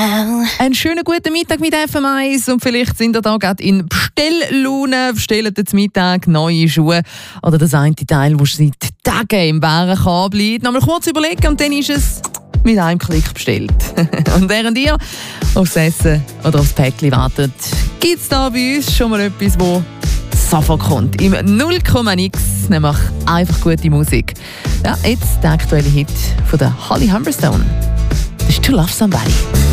Einen schönen guten Mittag mit FM1 und vielleicht sind ihr da gerade in Bestelllaune, bestellt zum Mittag neue Schuhe oder das eine Teil, das seit Tagen im Warenkorb liegt. Noch mal kurz überlegen und dann ist es mit einem Klick bestellt. Und während ihr aufs Essen oder aufs Päckchen wartet, gibt es da bei uns schon mal etwas, wo sofort kommt. Im 0,x, nämlich einfach gute Musik. Ja, jetzt der aktuelle Hit von der Holly Humberstone. Das ist «To Love Somebody».